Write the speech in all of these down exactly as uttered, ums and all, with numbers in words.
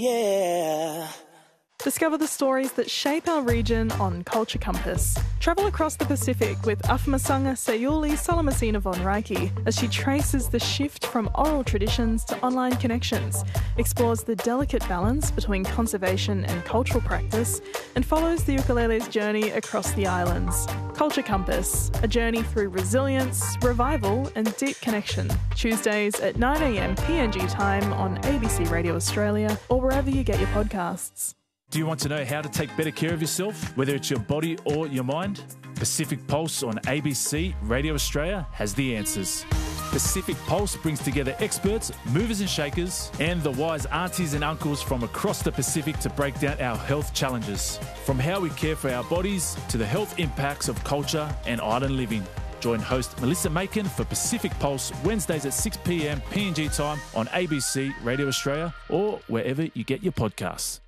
Yeah. Discover the stories that shape our region on Culture Compass. Travel across the Pacific with Afamasanga Sayuli Salamasina von Reiki as she traces the shift from oral traditions to online connections, explores the delicate balance between conservation and cultural practice, and follows the ukulele's journey across the islands. Culture Compass, a journey through resilience, revival and deep connection. Tuesdays at nine a m P N G time on A B C Radio Australia or wherever you get your podcasts. Do you want to know how to take better care of yourself, whether it's your body or your mind? Pacific Pulse on A B C Radio Australia has the answers. Pacific Pulse brings together experts, movers and shakers, and the wise aunties and uncles from across the Pacific to break down our health challenges. From how we care for our bodies to the health impacts of culture and island living. Join host Melissa Macon for Pacific Pulse Wednesdays at six p m P N G time on A B C Radio Australia or wherever you get your podcasts.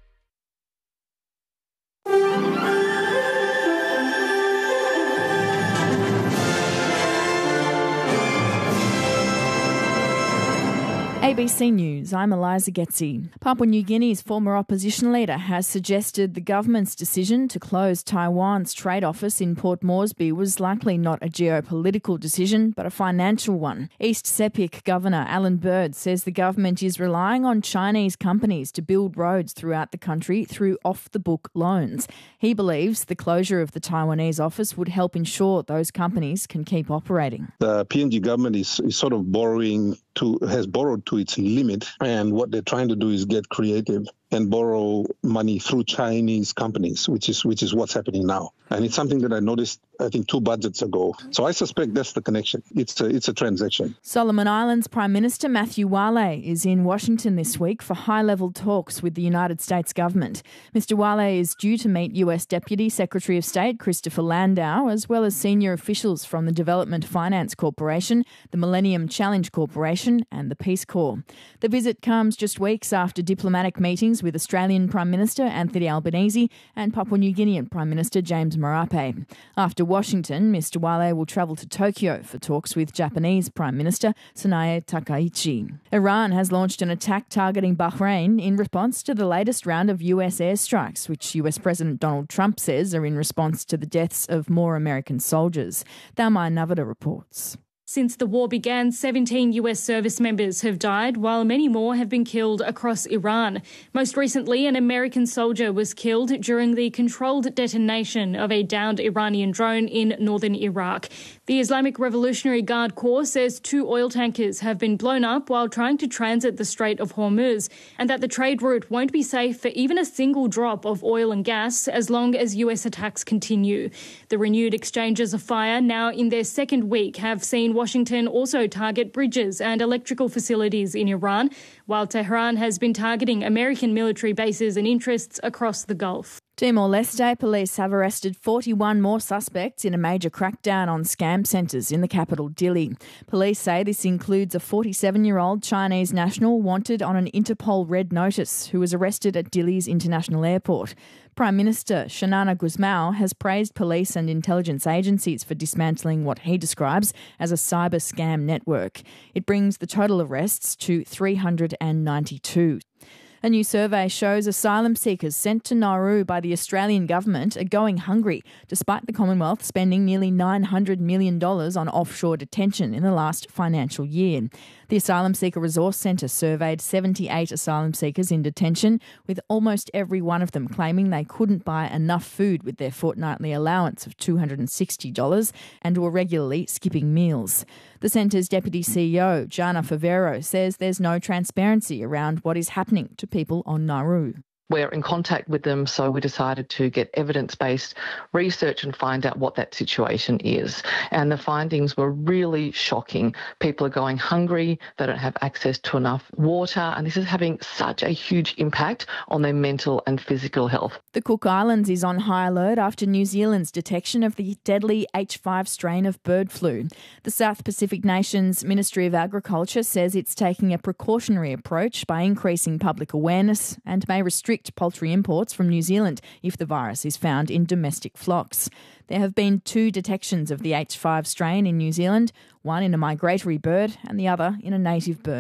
A B C News, I'm Eliza Getzi. Papua New Guinea's former opposition leader has suggested the government's decision to close Taiwan's trade office in Port Moresby was likely not a geopolitical decision, but a financial one. East Sepik Governor Alan Bird says the government is relying on Chinese companies to build roads throughout the country through off-the-book loans. He believes the closure of the Taiwanese office would help ensure those companies can keep operating. The P N G government is, is sort of borrowing to has borrowed to its limit, and what they're trying to do is get creative and borrow money through Chinese companies, which is which is what's happening now. And it's something that I noticed, I think, two budgets ago. So I suspect that's the connection. It's a, it's a transaction. Solomon Islands Prime Minister Matthew Wale is in Washington this week for high-level talks with the United States government. Mister Wale is due to meet U S Deputy Secretary of State Christopher Landau, as well as senior officials from the Development Finance Corporation, the Millennium Challenge Corporation and the Peace Corps. The visit comes just weeks after diplomatic meetings with Australian Prime Minister Anthony Albanese and Papua New Guinean Prime Minister James Marape. After Washington, Mister Wale will travel to Tokyo for talks with Japanese Prime Minister Sanae Takaichi. Iran has launched an attack targeting Bahrain in response to the latest round of U S airstrikes, which U S President Donald Trump says are in response to the deaths of more American soldiers. Thelma Navada reports. Since the war began, seventeen U S service members have died, while many more have been killed across Iran. Most recently, an American soldier was killed during the controlled detonation of a downed Iranian drone in northern Iraq. The Islamic Revolutionary Guard Corps says two oil tankers have been blown up while trying to transit the Strait of Hormuz, and that the trade route won't be safe for even a single drop of oil and gas as long as U S attacks continue. The renewed exchanges of fire, now in their second week, have seen Washington also target bridges and electrical facilities in Iran, while Tehran has been targeting American military bases and interests across the Gulf. Timor-Leste police have arrested forty-one more suspects in a major crackdown on scam centres in the capital, Dili. Police say this includes a forty-seven-year-old Chinese national wanted on an Interpol red notice who was arrested at Dili's international airport. Prime Minister Xanana Gusmao has praised police and intelligence agencies for dismantling what he describes as a cyber scam network. It brings the total arrests to three hundred ninety-two. A new survey shows asylum seekers sent to Nauru by the Australian government are going hungry, despite the Commonwealth spending nearly nine hundred million dollars on offshore detention in the last financial year. The Asylum Seeker Resource Centre surveyed seventy-eight asylum seekers in detention, with almost every one of them claiming they couldn't buy enough food with their fortnightly allowance of two hundred sixty dollars and were regularly skipping meals. The centre's Deputy C E O, Jana Favero, says there's no transparency around what is happening to people on Nauru. We're in contact with them, so we decided to get evidence-based research and find out what that situation is. And the findings were really shocking. People are going hungry, they don't have access to enough water, and this is having such a huge impact on their mental and physical health. The Cook Islands is on high alert after New Zealand's detection of the deadly H five strain of bird flu. The South Pacific nation's Ministry of Agriculture says it's taking a precautionary approach by increasing public awareness and may restrict poultry imports from New Zealand if the virus is found in domestic flocks. There have been two detections of the H five strain in New Zealand, one in a migratory bird and the other in a native bird.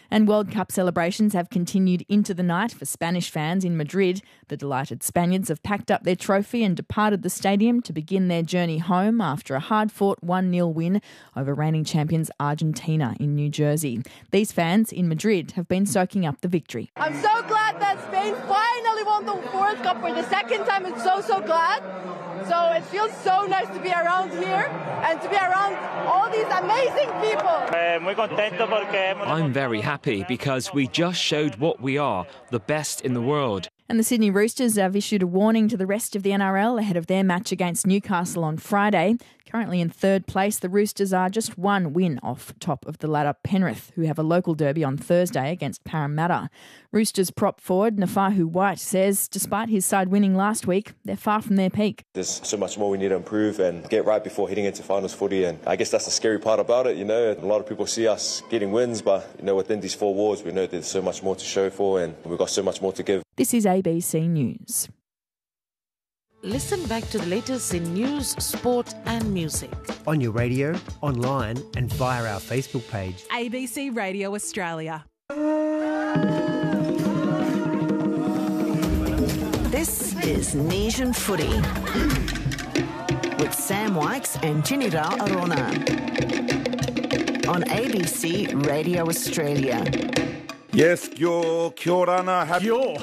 And World Cup celebrations have continued into the night for Spanish fans in Madrid. The delighted Spaniards have packed up their trophy and departed the stadium to begin their journey home after a hard-fought one nil win over reigning champions Argentina in New Jersey. These fans in Madrid have been soaking up the victory. I'm so glad that Spain finally won the World Cup for the second time. I'm so, so glad. So it feels so nice to be around here and to be around all these amazing people. I'm very happy because we just showed what we are, the best in the world. And the Sydney Roosters have issued a warning to the rest of the N R L ahead of their match against Newcastle on Friday. Currently in third place, the Roosters are just one win off top of the ladder Penrith, who have a local derby on Thursday against Parramatta. Roosters prop forward Nafahu White says despite his side winning last week, they're far from their peak. There's so much more we need to improve and get right before heading into finals footy, and I guess that's the scary part about it. You know, a lot of people see us getting wins, but you know, within these four walls, we know there's so much more to show for and we've got so much more to give. This is A B C News. Listen back to the latest in news, sport and music. On your radio, online and via our Facebook page. A B C Radio Australia. This is Nation Footy with Sam Wykes and Chinira Arona on A B C Radio Australia. Yes, kia orana, happy...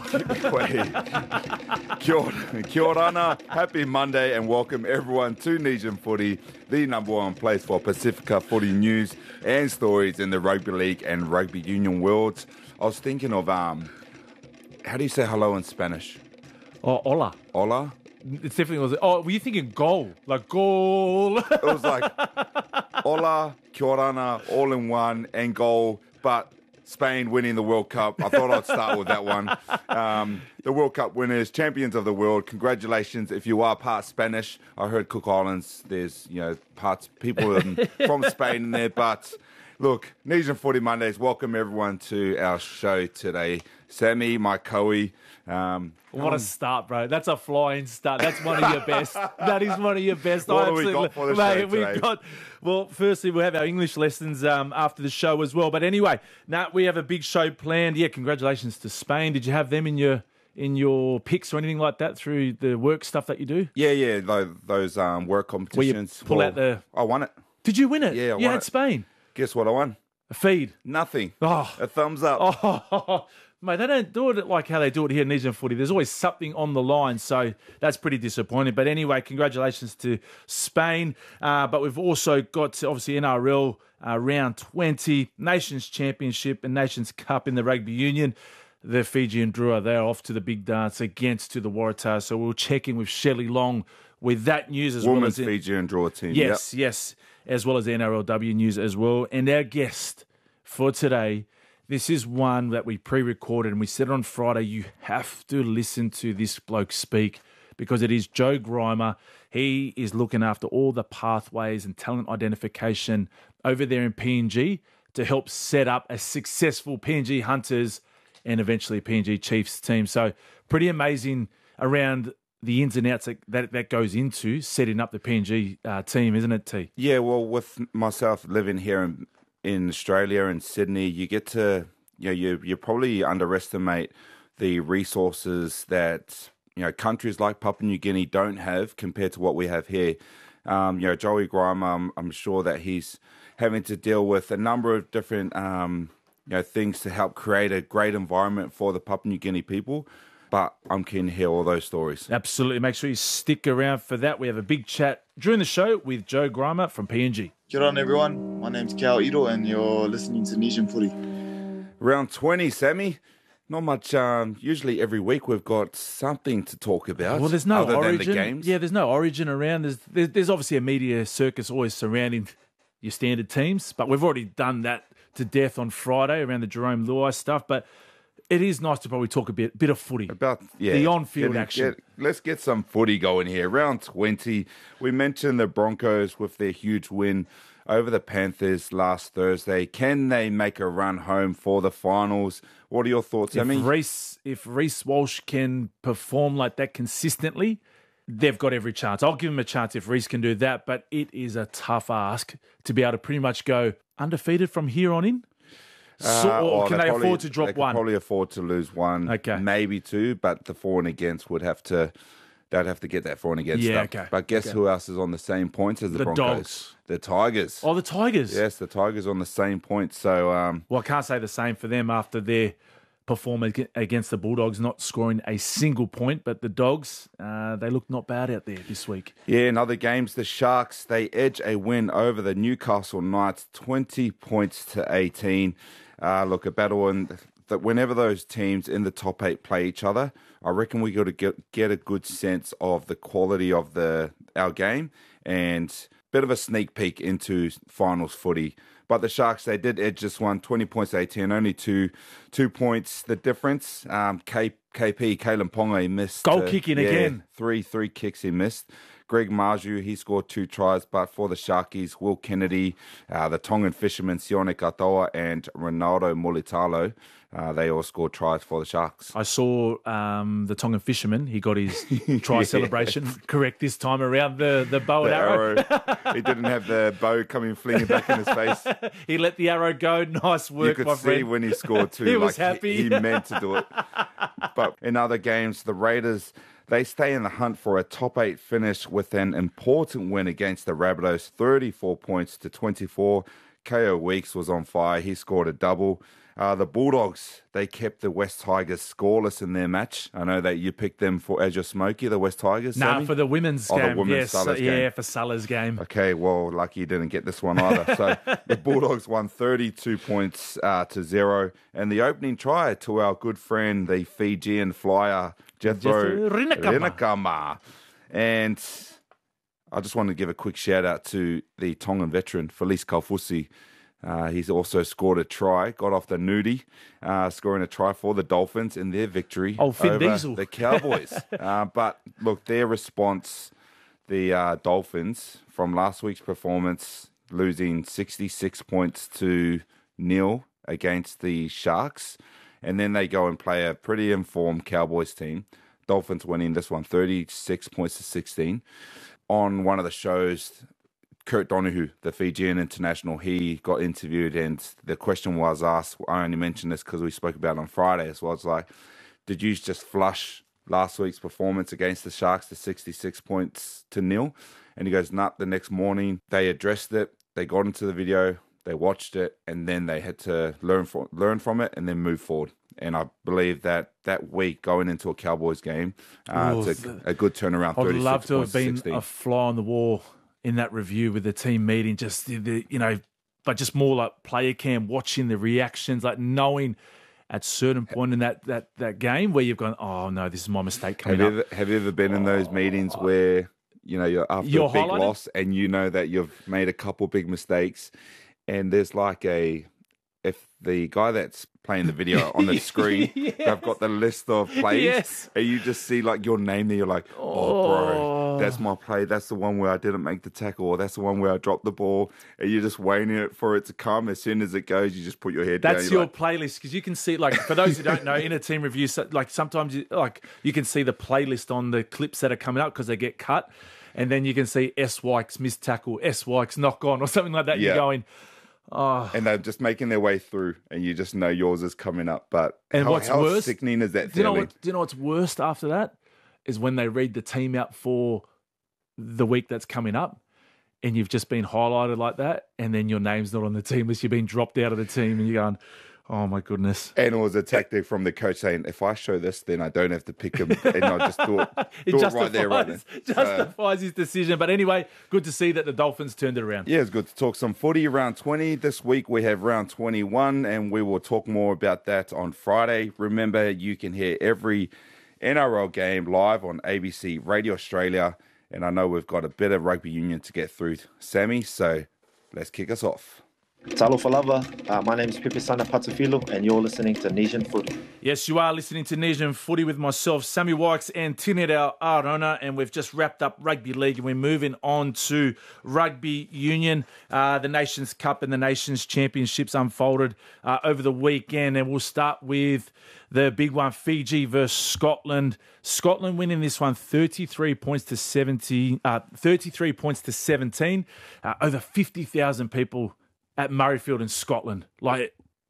Kia ora. Kia orana, happy Monday and welcome everyone to Nation Footy, the number one place for Pacifica footy news and stories in the rugby league and rugby union worlds. I was thinking of, um, how do you say hello in Spanish? Oh, hola. Hola? It's definitely was. Oh, were you thinking goal? Like goal? It was like hola, kia orana, all in one, and goal, but Spain winning the World Cup. I thought I'd start with that one. Um, the World Cup winners, champions of the world. Congratulations if you are part Spanish. I heard Cook Islands, there's, you know, parts, people in, from Spain in there. But look, Nation Footy Mondays, welcome everyone to our show today. Sammy, my Coe. Um, what a start, bro. That's a flying start. That's one of your best. That is one of your best. What have we got for the mate, show today? We've got, well, firstly, we'll have our English lessons um, after the show as well. But anyway, now we have a big show planned. Yeah, congratulations to Spain. Did you have them in your in your picks or anything like that through the work stuff that you do? Yeah, yeah, those, those um, work competitions. Where you pull well, out the... I won it. Did you win it? Yeah, I you won had it. Spain. Guess what I won? A feed. Nothing. Oh. A thumbs up. Oh, mate, they don't do it like how they do it here in Nation Footy. There's always something on the line, so that's pretty disappointing. But anyway, congratulations to Spain. Uh, but we've also got, obviously, N R L uh, round twenty, Nations Championship and Nations Cup in the Rugby Union. The Fijian Drua, they're off to the big dance against to the Waratahs. So we'll check in with Shelley Long with that news as Women's well as... Women's Fijian Drua team. Yes, yep. yes, as well as the N R L W news as well. And our guest for today... This is one that we pre-recorded and we said on Friday, you have to listen to this bloke speak because it is Joe Grima. He is looking after all the pathways and talent identification over there in P N G to help set up a successful P N G Hunters and eventually P N G Chiefs team. So pretty amazing around the ins and outs that, that, that goes into setting up the P N G uh, team, isn't it, T? Yeah, well, with myself living here in in Australia and Sydney, you get to, you know, you, you probably underestimate the resources that, you know, countries like Papua New Guinea don't have compared to what we have here. Um, you know, Joey Grima, I'm, I'm sure that he's having to deal with a number of different, um, you know, things to help create a great environment for the Papua New Guinea people. But I'm keen to hear all those stories. Absolutely. Make sure you stick around for that. We have a big chat during the show with Joe Grima from P N G. Good on, everyone. My name's Cal Ito, and you're listening to Nation Footy. Round twenty, Sammy. Not much. Um, usually every week we've got something to talk about. Well, there's no other origin. Than the games. Yeah, there's no origin around. There's, there's there's obviously a media circus always surrounding your standard teams, but we've already done that to death on Friday around the Jerome Luai stuff. But it is nice to probably talk a bit bit of footy. About yeah, the on-field get, action. Get, let's get some footy going here. Round twenty. We mentioned the Broncos with their huge win over the Panthers last Thursday. Can they make a run home for the finals? What are your thoughts, Sammy? If Reece, if Reece Walsh can perform like that consistently, they've got every chance. I'll give him a chance if Reece can do that, but it is a tough ask to be able to pretty much go undefeated from here on in. So, Uh, or well, can they probably- afford to drop they could one? probably afford to lose one, Okay. maybe two, but the for and against would have to, they'd have to get that for and against Yeah, stuff. okay, But guess okay. who else is on the same points as the, The Broncos? Dogs. The Tigers. Oh, the Tigers. Yes, the Tigers on the same points. So, um, Well, I can't say the same for them after their performance against the Bulldogs, not scoring a single point. But the Dogs, uh, they look not bad out there this week. yeah, in other games, the Sharks, they edge a win over the Newcastle Knights, twenty points to eighteen. Uh, look, a battle, and that whenever those teams in the top eight play each other, I reckon we got to get, get a good sense of the quality of the our game and bit of a sneak peek into finals footy. But the Sharks, they did edge this one, twenty points to eighteen, only two two points the difference. Um, K, KP, Kalen Ponga, he missed. Goal uh, kicking yeah, again. Three, three kicks he missed. Greg Marju, he scored two tries, but for the Sharkies, Will Kennedy, uh, the Tongan fisherman, Sione Katoa, and Ronaldo Mulitalo, uh, they all scored tries for the Sharks. I saw um, the Tongan fisherman. He got his try Yeah. celebration correct this time around the, the bow and The arrow. arrow. He didn't have the bow coming flinging back in his face. He let the arrow go. Nice work, You could my see friend. when he scored too. He like, was happy. He, he meant to do it. But in other games, the Raiders, they stay in the hunt for a top eight finish with an important win against the Rabbitohs, thirty-four points to twenty-four. K O Weeks was on fire. He scored a double. Uh, the Bulldogs, they kept the West Tigers scoreless in their match. I know that you picked them for as your smoky, the West Tigers. Nah, Sammy? for the women's Oh, game. the women's yes, Salah's yeah, game. for Salah's game. Okay, well, lucky you didn't get this one either. So the Bulldogs won thirty-two points uh, to zero. And the opening try to our good friend, the Fijian flyer, Jethro Jethro Rinakama. Rinakama. And I just want to give a quick shout out to the Tongan veteran, Felice Kaufusi. Uh, he's also scored a try, got off the nudie, uh, scoring a try for the Dolphins in their victory Oh, Finn over Diesel. the Cowboys. uh, but look, their response, the uh, Dolphins, from last week's performance, losing sixty-six points to nil against the Sharks, and then they go and play a pretty informed Cowboys team. Dolphins winning this one, thirty-six points to sixteen. On one of the shows, Kurt Donahue, the Fijian international, he got interviewed, and the question was asked, I only mentioned this because we spoke about it on Friday as well. It's like, did you just flush last week's performance against the Sharks to sixty-six points to nil? And he goes, nah, the next morning they addressed it, they got into the video, they watched it, and then they had to learn from, learn from it and then move forward. And I believe that that week going into a Cowboys game, uh, Ooh, it's a, a good turnaround. I'd love to have been sixteen. a fly on the wall in that review with the team meeting, just the, the you know, but just more like player cam, watching the reactions, like knowing at certain point in that that that game where you've gone, oh no, this is my mistake coming Have you, up. ever, have you ever been in those meetings where, you know, you're after You're a big highlighted? loss and you know that you've made a couple big mistakes, and there's like a, if the guy that's playing the video on the screen, Yes. they've got the list of plays, Yes. and you just see like your name there, you're like, oh, bro, that's my play. That's the one where I didn't make the tackle, or that's the one where I dropped the ball, and you're just waiting it for it to come. As soon as it goes, you just put your head down. That's You're your like, playlist, because you can see, like, for those who don't know, in a team review, so, like sometimes you, like you can see the playlist on the clips that are coming up because they get cut, and then you can see S. Wykes missed tackle, S. Wykes knock on, or something like that. Yeah. You're going, oh. And they're just making their way through, and you just know yours is coming up. But And how, what's how worse, sickening is that? Do you know feeling? what? Do you know what's worst after that is when they read the team out for the week that's coming up, and you've just been highlighted like that, and then your name's not on the team list. You've been dropped out of the team, and you're going, oh my goodness. And it was a tactic from the coach saying, if I show this, then I don't have to pick him, and I'll just do it, It do it justifies, right there, right then. justifies his decision. But anyway, good to see that the Dolphins turned it around. Yeah, it's good to talk some footy. Round twenty. This week we have round twenty-one, and we will talk more about that on Friday. Remember, you can hear every N R L game live on A B C Radio Australia. And I know we've got a bit of rugby union to get through, Sammy, so let's kick us off. Talo Falava, uh, my name is Pepe Sana Patufilo, and you're listening to Nesian Footy. Yes, you are listening to Nesian Footy with myself, Sammy Wykes, and Tinedau Arona, and we've just wrapped up Rugby League, and we're moving on to Rugby Union. Uh, the Nations Cup and the Nations Championships unfolded uh, over the weekend, and we'll start with the big one, Fiji versus Scotland. Scotland winning this one, thirty-three points to seventy, uh, thirty-three points to seventeen. Uh, over fifty thousand people at Murrayfield in Scotland. Like,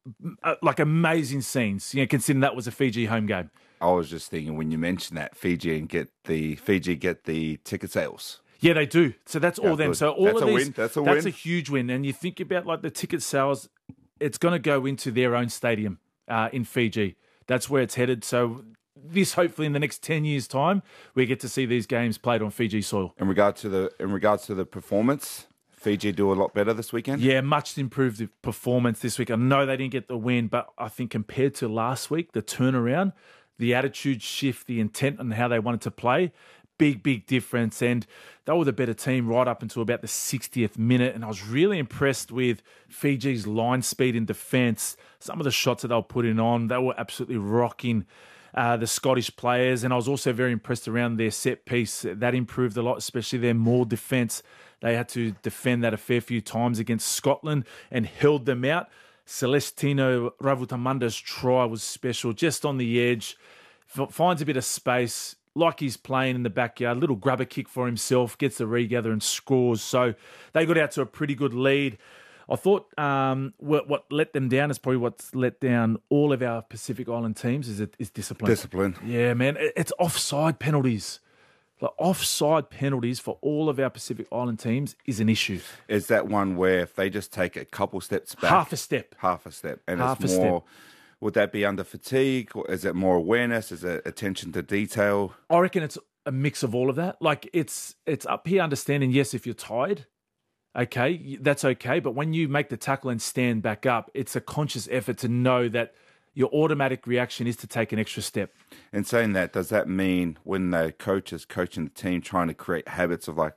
uh, like amazing scenes, you know, considering that was a Fiji home game. I was just thinking when you mentioned that Fiji and get the Fiji get the ticket sales. Yeah, they do. So that's all Yeah, them. good. So all That's of a these, win. That's a that's win. a huge win. And you think about like the ticket sales, it's going to go into their own stadium uh, in Fiji. That's where it's headed. So this, hopefully, in the next ten years' time, we get to see these games played on Fiji soil. In regard to the in regards to the performance, Fiji do a lot better this weekend. Yeah, much improved the performance this week. I know they didn't get the win, but I think compared to last week, the turnaround, the attitude shift, the intent on how they wanted to play, big, big difference. And they were the better team right up until about the sixtieth minute. And I was really impressed with Fiji's line speed in defence. Some of the shots that they were putting on, they were absolutely rocking uh, the Scottish players. And I was also very impressed around their set piece. That improved a lot, especially their maul defence. They had to defend that a fair few times against Scotland and held them out. Celestino Ravutamunda's try was special, just on the edge, F- finds a bit of space, like he's playing in the backyard, little grubber kick for himself, gets the regather and scores. So they got out to a pretty good lead. I thought um, what, what let them down is probably what's let down all of our Pacific Island teams is, is discipline. Discipline. Yeah, man. It- It's offside penalties. Like offside penalties for all of our Pacific Island teams is an issue. Is that one where if they just take a couple steps back, Half a step, half a step, and Half it's a more? step. Would that be under fatigue? Or is it more awareness? Is it attention to detail? I reckon it's a mix of all of that. Like it's it's up here understanding, yes, if you're tired, okay, that's okay. But when you make the tackle and stand back up, it's a conscious effort to know that your automatic reaction is to take an extra step. And saying that, does that mean when the coach is coaching the team, trying to create habits of like,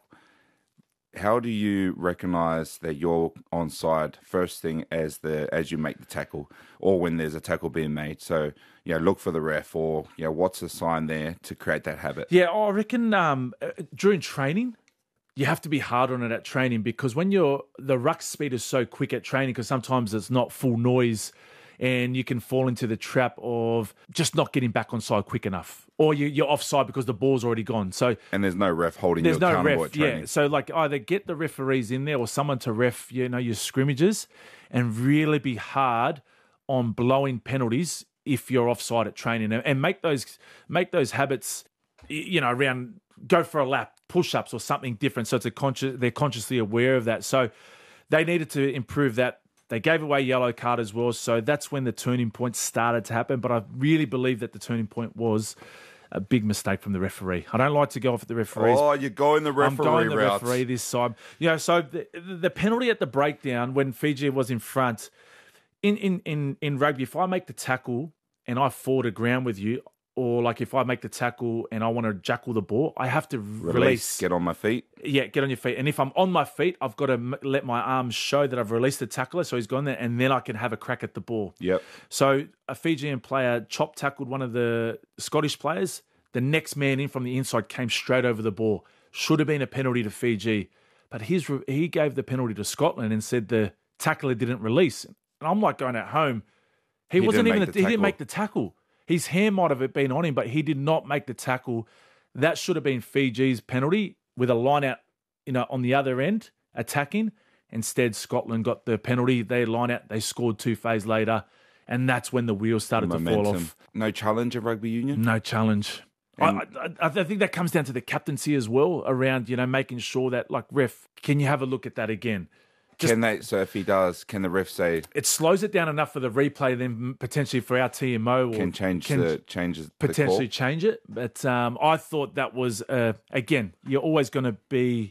how do you recognize that you're onside first thing as the as you make the tackle, or when there's a tackle being made? So, you know, look for the ref, or you know, what's the sign there to create that habit? Yeah, I reckon um, during training, you have to be hard on it at training, because when you're the ruck speed is so quick at training, because sometimes it's not full noise. And you can fall into the trap of just not getting back on side quick enough, or you, you're offside because the ball's already gone. So and there's no ref holding there's you no accountable ref, at training. yeah. So like either get the referees in there or someone to ref, you know, your scrimmages, and really be hard on blowing penalties if you're offside at training, and, and make those make those habits, you know, around go for a lap, push-ups or something different. So it's a conscious, they're consciously aware of that. So they needed to improve that. They gave away yellow card as well, so that's when the turning point started to happen. But I really believe that the turning point was a big mistake from the referee. I don't like to go off at the referees. Oh, you're going the referee I'm going the route. referee this time. You know, so the, the penalty at the breakdown when Fiji was in front, in, in, in, in rugby, if I make the tackle and I fall to ground with you, or like if I make the tackle and I want to jackal the ball, I have to release. Release, get on my feet. Yeah, get on your feet. And if I'm on my feet, I've got to m- let my arms show that I've released the tackler, so he's gone there, and then I can have a crack at the ball. Yep. So a Fijian player chop tackled one of the Scottish players. The next man in from the inside came straight over the ball. Should have been a penalty to Fiji. But his re- he gave the penalty to Scotland and said the tackler didn't release. And I'm like going at home. He, He wasn't didn't even, make a, the he didn't tackle. make the tackle. His hand might have been on him, but he did not make the tackle. That should have been Fiji's penalty with a line out, you know, on the other end attacking. Instead, Scotland got the penalty. They line out. They scored two phase later, and that's when the wheels started Momentum. to fall off. No challenge of rugby union. No challenge. I, I, I think that comes down to the captaincy as well, around, you know, making sure that, like, ref, can you have a look at that again? Just, can they? So if he does, can the ref say it slows it down enough for the replay, then potentially for our T M O, or can change can the changes potentially the call? change it? But um, I thought that was uh, again, you're always going to be,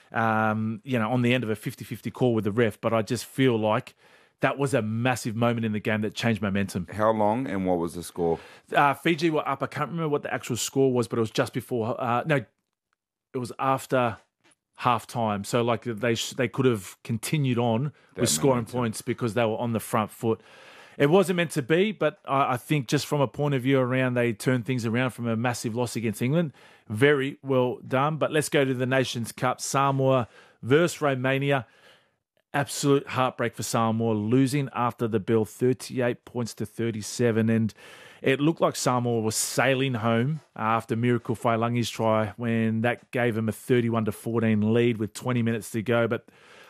um, you know, on the end of a fifty-fifty call with the ref. But I just feel like that was a massive moment in the game that changed momentum. How long and what was the score? Uh, Fiji were up. I can't remember what the actual score was, but it was just before. Uh, no, it was after half time. So like they sh- they could have continued on That with scoring momentum. points because they were on the front foot. It wasn't meant to be, but I, I think just from a point of view around, they turned things around from a massive loss against England. Very well done. But let's go to the Nations Cup. Samoa versus Romania. Absolute heartbreak for Samoa, losing after the bell, thirty-eight points to thirty-seven. And it looked like Samoa was sailing home after Miracle Failangi's try when that gave them a thirty-one to fourteen lead with twenty minutes to go. But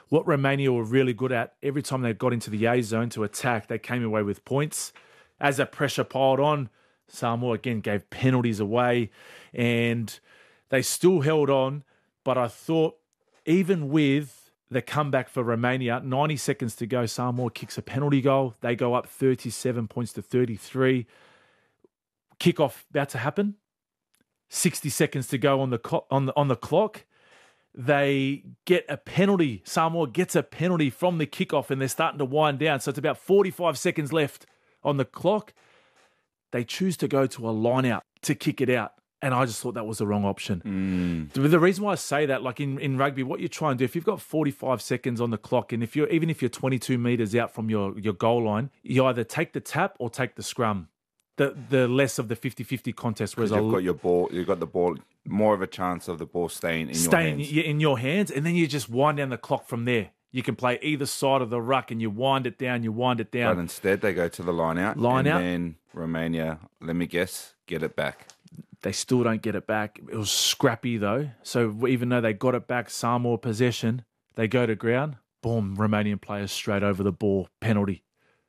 what Romania were really good at, every time they got into the A zone to attack, they came away with points. As that pressure piled on, Samoa again gave penalties away, and they still held on. But I thought, even with the comeback for Romania, ninety seconds to go, Samoa kicks a penalty goal. They go up thirty-seven points to thirty-three. Kickoff about to happen. sixty seconds to go on the co- on the on the clock. They get a penalty. Samoa gets a penalty from the kickoff, and they're starting to wind down. So it's about forty-five seconds left on the clock. They choose to go to a line out to kick it out. And I just thought that was the wrong option. Mm. The reason why I say that, like in, in rugby, what you try and do, if you've got forty-five seconds on the clock, and if you're even if you're twenty-two metres out from your, your goal line, you either take the tap or take the scrum. The the less of the fifty-fifty contest. Whereas you've I'll, got your ball, you've got the ball, more of a chance of the ball staying in staying your hands. in your hands, and then you just wind down the clock from there. You can play either side of the ruck, and you wind it down, you wind it down. But instead, they go to the line out. Line and out. And then Romania, let me guess, get it back. They still don't get it back. It was scrappy, though. So even though they got it back, Samoa possession, they go to ground. Boom, Romanian players straight over the ball. Penalty.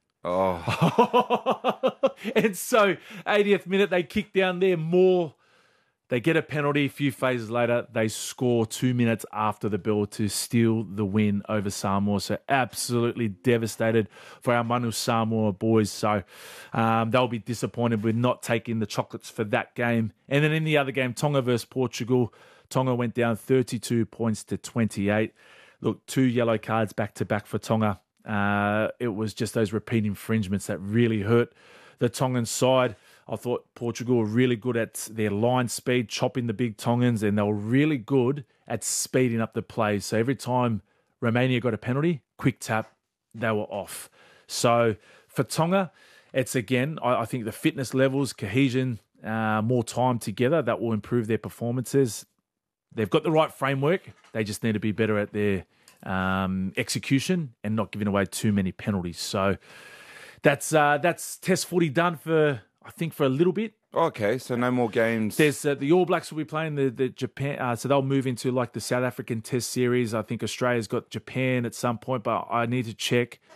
Oh. And so, eightieth minute, they kick down there more. They get a penalty. A few phases later, they score two minutes after the bell to steal the win over Samoa. So absolutely devastated for our Manu Samoa boys. So um, they'll be disappointed with not taking the chocolates for that game. And then in the other game, Tonga versus Portugal, Tonga went down thirty-two points to twenty-eight. Look, two yellow cards back-to-back for Tonga. Uh, it was just those repeat infringements that really hurt the Tongan side. I thought Portugal were really good at their line speed, chopping the big Tongans, and they were really good at speeding up the plays. So every time Romania got a penalty, quick tap, they were off. So for Tonga, it's again, I, I think the fitness levels, cohesion, uh, more time together, that will improve their performances. They've got the right framework. They just need to be better at their um, execution and not giving away too many penalties. So that's uh, that's Test footy done for, I think, for a little bit. Okay, so no more games. There's uh, the All Blacks will be playing the the Japan, uh, so they'll move into like the South African Test series. I think Australia's got Japan at some point, but I need to check.